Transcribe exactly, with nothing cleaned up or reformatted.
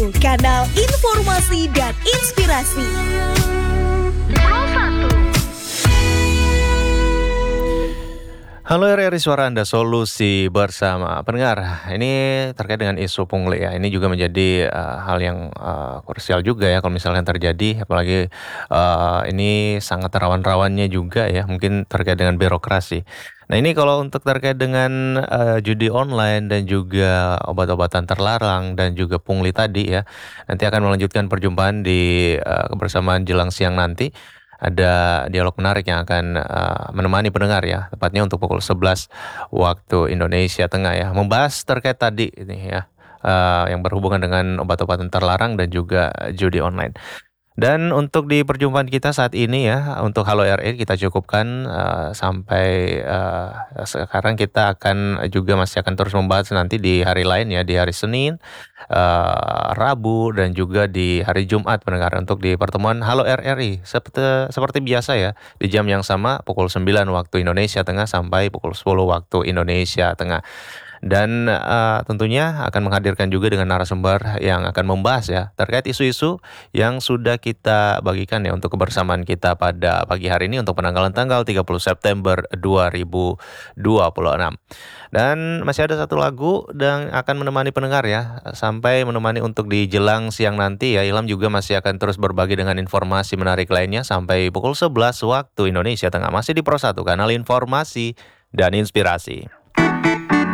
satu, kanal informasi dan inspirasi. Pro satu. Halo R R I Suara Anda, solusi bersama pendengar. Ini terkait dengan isu pungli ya. Ini juga menjadi uh, hal yang uh, krusial juga ya kalau misalkan terjadi, apalagi uh, ini sangat rawan-rawannya juga ya, mungkin terkait dengan birokrasi. Nah ini kalau untuk terkait dengan uh, judi online dan juga obat-obatan terlarang dan juga pungli tadi ya, nanti akan melanjutkan perjumpaan di uh, kebersamaan jelang siang nanti. Ada dialog menarik yang akan uh, menemani pendengar ya, tepatnya untuk pukul sebelas waktu Indonesia Tengah ya, membahas terkait tadi ini ya, uh, yang berhubungan dengan obat-obatan terlarang dan juga judi online. Dan untuk di perjumpaan kita saat ini ya, untuk Halo R R I kita cukupkan uh, sampai uh, sekarang. Kita akan juga masih akan terus membahas nanti di hari lain ya, di hari Senin, uh, Rabu dan juga di hari Jumat pendengar, untuk di pertemuan Halo R R I seperti, seperti biasa ya, di jam yang sama pukul sembilan waktu Indonesia Tengah sampai pukul sepuluh waktu Indonesia Tengah. Dan uh, tentunya akan menghadirkan juga dengan narasumber yang akan membahas ya terkait isu-isu yang sudah kita bagikan ya untuk kebersamaan kita pada pagi hari ini untuk penanggalan tanggal tiga puluh September dua ribu dua puluh enam. Dan masih ada satu lagu yang akan menemani pendengar ya sampai menemani untuk di jelang siang nanti ya. Ilham juga masih akan terus berbagi dengan informasi menarik lainnya sampai pukul sebelas waktu Indonesia Tengah, masih di Pro satu, kanal informasi dan inspirasi.